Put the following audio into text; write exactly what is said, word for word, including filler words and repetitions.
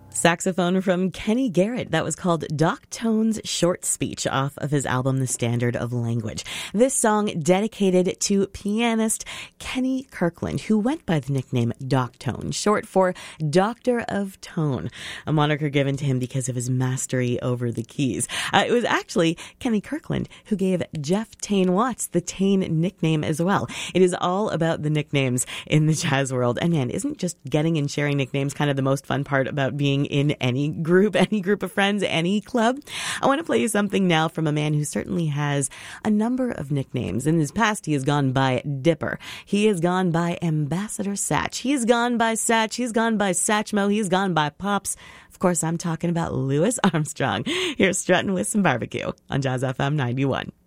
Saxophone from Kenny Garrett. That was called Doc Tone's Short Speech off of his album, The Standard of Language. This song dedicated to pianist Kenny Kirkland, who went by the nickname Doc Tone, short for Doctor of Tone, a moniker given to him because of his mastery over the keys. Uh, it was actually Kenny Kirkland who gave Jeff Tane Watts the Tane nickname as well. It is all about the nicknames in the jazz world. And man, isn't just getting and sharing nicknames kind of the most fun part about being in any group, any group of friends, any club? I want to play you something now from a man who certainly has a number of nicknames. In his past, he has gone by Dipper. He has gone by Ambassador Satch. He has gone by Satch. He's gone by Satchmo. He's gone by Pops. Of course, I'm talking about Louis Armstrong. Here's strutting with some barbecue on Jazz F M ninety-one.